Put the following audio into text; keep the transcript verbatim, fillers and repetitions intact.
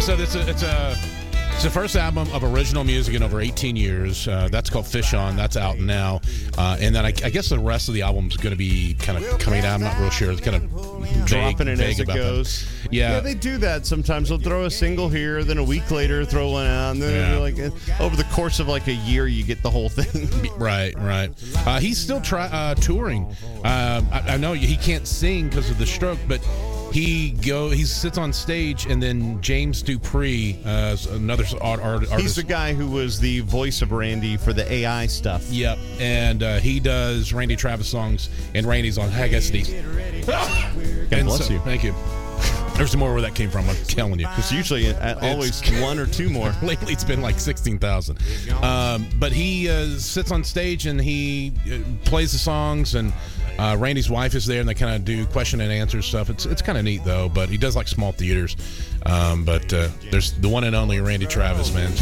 so it's a, it's a it's the first album of original music in over eighteen years. Uh, that's called Fish On. That's out now. Uh, and then I, I guess the rest of the album is going to be kind of coming out. I'm not real sure. It's kind of vague, dropping it vague as it goes. Yeah. yeah, they do that sometimes. They'll throw a single here, then a week later throw one out, and then Yeah. like over the course of like a year, you get the whole thing. Right, right. Uh, he's still try, uh, touring. Um, I, I know he can't sing because of the stroke, but he go he sits on stage, and then James Dupree, uh, another art, art, artist. He's the guy who was the voice of Randy for the A I stuff. Yep, and uh, he does Randy Travis songs, and Randy's on I guess these. God And bless so- you. Thank you. There's more where that came from. I'm telling you. It's usually at always one or two more. Lately, it's been like sixteen thousand. Um, but he uh, sits on stage and he uh, plays the songs, and uh, Randy's wife is there, and they kind of do question and answer stuff. It's it's kind of neat though. But he does like small theaters. Um, but uh, there's the one and only Randy Travis, man.